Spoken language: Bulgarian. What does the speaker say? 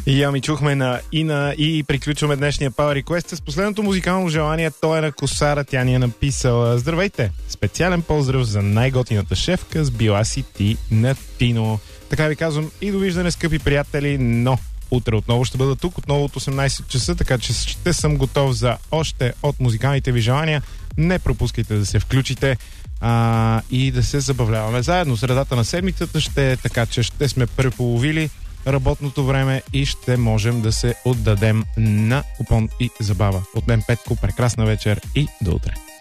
И ами чухме на Ина и приключваме днешния Power Request с последното музикално желание. То е на Косара, тя ни е написала: здравейте! Специален поздрав за най-готината шефка, с била си ти на Тино. Така ви казвам и довиждане, скъпи приятели, но утре отново ще бъда тук, отново от 18 часа, така че ще съм готов за още от музикалните ви желания. Не пропускайте да се включите и да се забавляваме заедно. Средата на седмицата ще е така, че ще сме преполовили работното време и ще можем да се отдадем на купон и забава. От мен Петко, прекрасна вечер и до утре.